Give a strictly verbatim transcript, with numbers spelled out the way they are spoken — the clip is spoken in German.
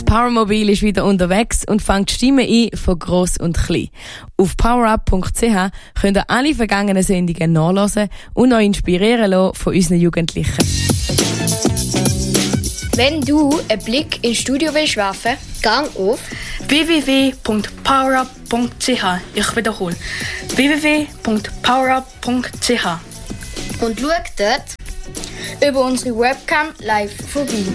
Powermobil ist wieder unterwegs und fängt Stimmen ein von gross und klein. Auf powerup punkt c h könnt ihr alle vergangenen Sendungen nachhören und euch inspirieren lassen von unseren Jugendlichen. Wenn du einen Blick ins Studio willst werfen, gang auf w w w punkt powerup punkt c h. Ich wiederhole. w w w punkt powerup punkt c h. und schau dort über unsere Webcam live vorbei.